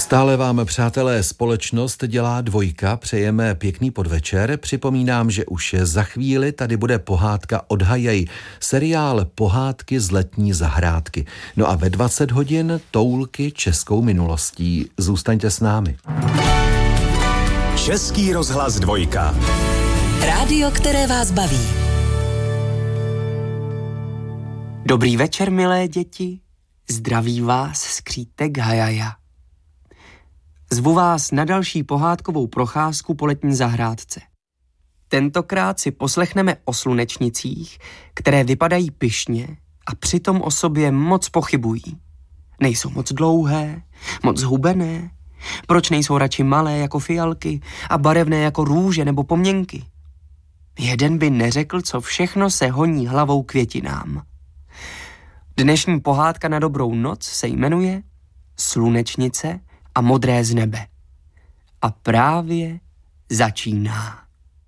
Stále vám, přátelé, společnost dělá Dvojka, přejeme pěkný podvečer. Připomínám, že už za chvíli tady bude pohádka od Hayay, seriál Pohádky z letní zahrádky. No a ve 20 hodin Toulky českou minulostí. Zůstaňte s námi. Český rozhlas Dvojka. Rádio, které vás baví. Dobrý večer, milé děti. Zdraví vás skřítek Hayaya. Zvu vás na další pohádkovou procházku po letní zahrádce. Tentokrát si poslechneme o slunečnicích, které vypadají pyšně a přitom o sobě moc pochybují. Nejsou moc dlouhé, moc hubené. Proč nejsou radši malé jako fialky a barevné jako růže nebo pomněnky? Jeden by neřekl, co všechno se honí hlavou květinám. Dnešní pohádka na dobrou noc se jmenuje Slunečnice a modré z nebe. A právě začíná.